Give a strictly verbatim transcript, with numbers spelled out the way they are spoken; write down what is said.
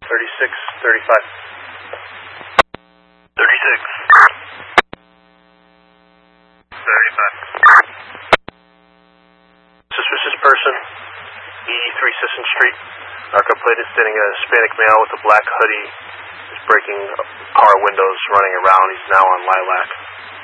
thirty-six, thirty-five. thirty-six. thirty-five. Suspicious person, eighty-three Sisson Street. Narco-plated, standing a Hispanic male with a black hoodie. He's breaking car windows, running around. He's now on Lilac.